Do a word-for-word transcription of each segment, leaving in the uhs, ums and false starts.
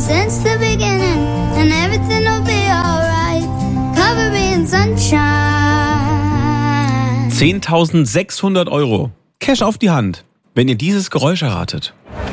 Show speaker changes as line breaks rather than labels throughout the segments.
since the beginning, and everything will be alright. Cover me in sunshine.
zehntausendsechshundert Euro. Cash auf die Hand, wenn ihr dieses Geräusch erratet.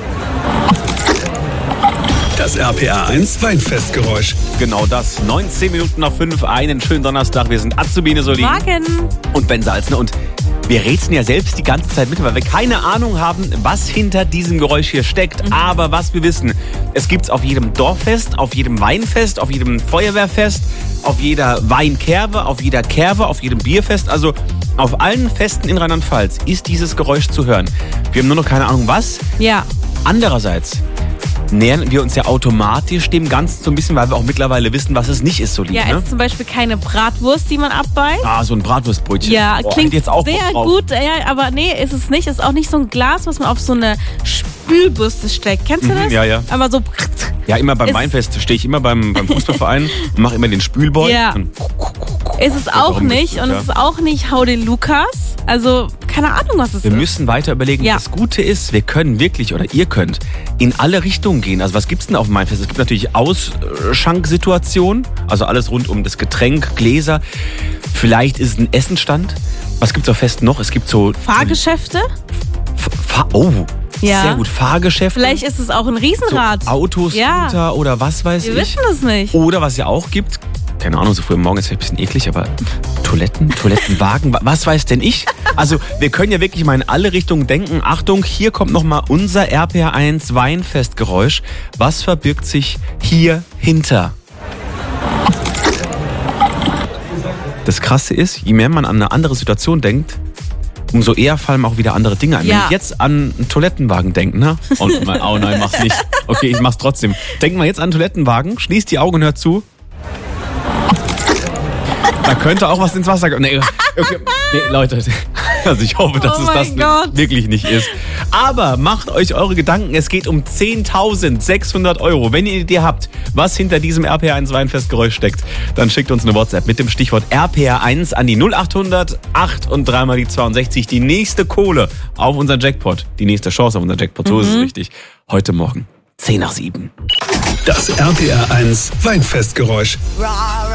Das R P R eins Weinfestgeräusch.
Genau das. neunzehn Minuten nach fünf. Einen schönen Donnerstag. Wir sind Azubine Solin
Morgen.
und Ben Salzner. Und wir rätseln ja selbst die ganze Zeit mit, weil wir keine Ahnung haben, was hinter diesem Geräusch hier steckt. Mhm. Aber was wir wissen, es gibt's auf jedem Dorffest, auf jedem Weinfest, auf jedem Feuerwehrfest, auf jeder Weinkerbe, auf jeder Kerbe, auf jedem Bierfest. Also auf allen Festen in Rheinland-Pfalz ist dieses Geräusch zu hören. Wir haben nur noch keine Ahnung, was.
Ja.
Andererseits nähern wir uns ja automatisch dem Ganzen so ein bisschen, weil wir auch mittlerweile wissen, was es nicht ist, so lieb.
Ja, es
ne?
ist zum Beispiel keine Bratwurst, die man abbeißt.
Ah, so ein Bratwurstbrötchen.
Ja,
Boah,
klingt
jetzt auch
sehr
drauf.
gut, ja, aber nee, ist es nicht. Ist auch nicht so ein Glas, was man auf so eine Spülbürste steckt. Kennst du das?
Mhm, ja, ja.
Aber so...
Ja, immer beim
Ist-
Weinfest stehe ich immer beim, beim Fußballverein und mache immer den Spülboy.
Ja.
Und
Ist es auch nicht. Und
ja.
es ist auch nicht Hau den Lukas. Also, keine Ahnung, was es
Wir
ist.
müssen weiter überlegen.
Ja.
Das Gute ist, wir können wirklich, oder ihr könnt, in alle Richtungen gehen. Also was gibt's denn auf dem Weinfest? Es gibt natürlich Ausschanksituationen, also alles rund um das Getränk, Gläser. Vielleicht ist es ein Essenstand. Was gibt's auf Festen noch? Es gibt so...
Fahrgeschäfte?
Fahr oh,
Ja.
sehr gut. Fahrgeschäfte.
Vielleicht ist es auch ein Riesenrad.
So Autos,
Ja.
Scooter oder was weiß
Wir
ich.
wissen das nicht.
Oder was ja auch gibt, keine Ahnung, so früh am Morgen ist vielleicht ein bisschen eklig, aber Toiletten, Toilettenwagen, wa- was weiß denn ich? Also wir können ja wirklich mal in alle Richtungen denken. Achtung, hier kommt nochmal unser R P R eins Weinfestgeräusch. Was verbirgt sich hier hinter? Das Krasse ist, je mehr man an eine andere Situation denkt, umso eher fallen auch wieder andere Dinge ein.
Ja.
Wenn ich jetzt an einen Toilettenwagen denke, ne? Oh, nein, oh nein, mach's nicht. Okay, ich mach's trotzdem. Denken wir jetzt an einen Toilettenwagen, schließt die Augen und hört zu. Da könnte auch was ins Wasser gehen. Nee, okay, nee, Leute, also ich hoffe, dass
Oh
es
mein
das
Gott.
wirklich nicht ist. Aber macht euch eure Gedanken, es geht um zehntausendsechshundert Euro. Wenn ihr eine Idee habt, was hinter diesem R P R eins Weinfestgeräusch steckt, dann schickt uns eine WhatsApp mit dem Stichwort R P R eins an die null acht hundert acht und dreimal die zweiundsechzig. Die nächste Kohle auf unseren Jackpot, die nächste Chance auf unseren Jackpot, so ist es richtig. Heute Morgen, zehn nach sieben.
Das R P R eins Weinfestgeräusch.